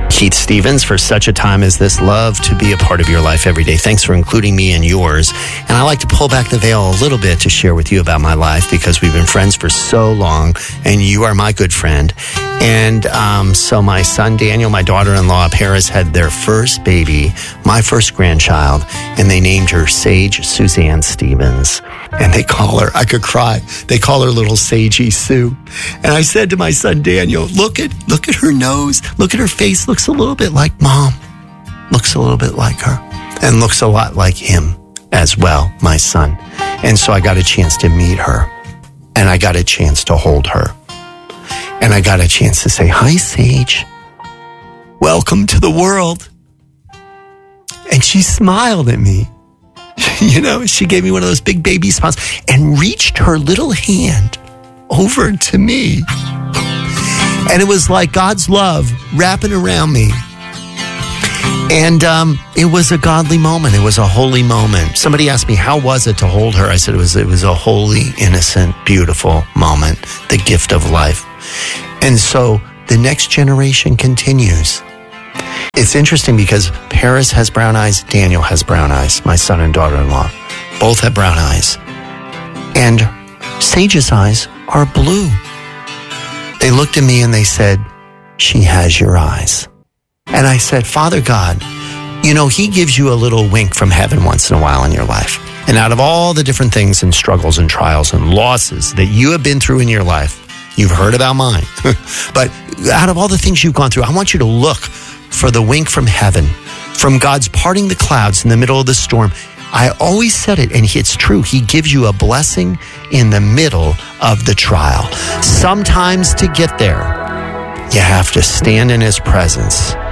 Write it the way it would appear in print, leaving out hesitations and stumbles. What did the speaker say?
Keith Stevens, for such a time as this, love to be a part of your life every day. Thanks for including me in yours. And I like to pull back the veil a little bit to share with you about my life because we've been friends for so long and you are my good friend. And so my son Daniel, my daughter-in-law Paris had their first baby, my first grandchild, and they named her Sage Suzanne Stevens. And they call her, I could cry, they call her little Sagey Sue. And I said to my son Daniel, look at her nose, look at her face, looks a little bit like mom, looks a little bit like her, and looks a lot like him as well, my son. And so I got a chance to meet her, and I got a chance to hold her, and I got a chance to say, hi, Sage, welcome to the world. And she smiled at me. You know, she gave me one of those big baby smiles and reached her little hand over to me. And it was like God's love wrapping around me. And it was a godly moment. It was a holy moment. Somebody asked me, how was it to hold her? I said it was a holy, innocent, beautiful moment, the gift of life. And so the next generation continues. It's interesting because Paris has brown eyes, Daniel has brown eyes, my son and daughter-in-law. Both have brown eyes. And Sage's eyes are blue. They looked at me and they said, she has your eyes. And I said, Father God, you know, he gives you a little wink from heaven once in a while in your life. And out of all the different things and struggles and trials and losses that you have been through in your life, you've heard about mine. But out of all the things you've gone through, I want you to look for the wink from heaven, from God's parting the clouds in the middle of the storm. I always said it, and it's true. He gives you a blessing in the middle of the trial. Sometimes to get there, you have to stand in his presence